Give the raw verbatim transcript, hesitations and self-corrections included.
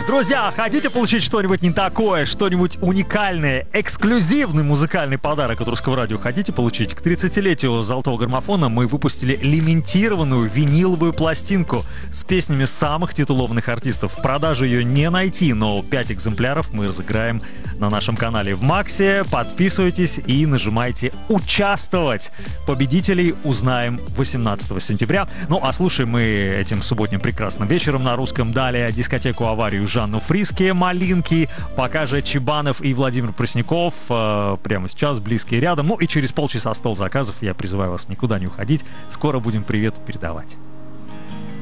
Друзья, хотите получить что-нибудь не такое, что-нибудь уникальное, эксклюзивный музыкальный подарок от Русского радио хотите получить? К тридцатилетию Золотого граммофона мы выпустили лимитированную виниловую пластинку с песнями самых титулованных артистов. В продаже ее не найти, но пять экземпляров мы разыграем на нашем канале в Максе. Подписывайтесь и нажимайте «Участвовать». Победителей узнаем восемнадцатого сентября. Ну а слушаем мы этим субботним прекрасным вечером на русском далее дискотеку «Аварию» Жанну Фриске, «Малинки», пока же Чебанов и Владимир Пресняков э, прямо сейчас, близкие рядом. Ну и через полчаса стол заказов. Я призываю вас никуда не уходить. Скоро будем привет передавать.